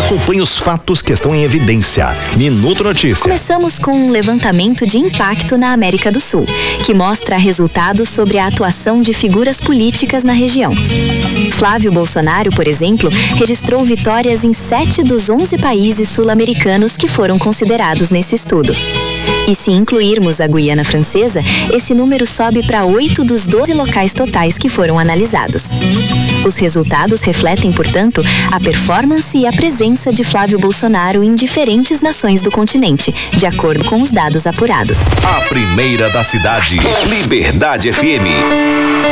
Acompanhe os fatos que estão em evidência. Minuto Notícia. Começamos com um levantamento de impacto na América do Sul, que mostra resultados sobre a atuação de figuras políticas na região. Flávio Bolsonaro, por exemplo, registrou vitórias em 7 dos 11 países sul-americanos que foram considerados nesse estudo. E se incluirmos a Guiana Francesa, esse número sobe para 8 dos 12 locais totais que foram analisados. Os resultados refletem, portanto, a performance e a presença de Flávio Bolsonaro em diferentes nações do continente, de acordo com os dados apurados. A primeira da cidade, Liberdade FM.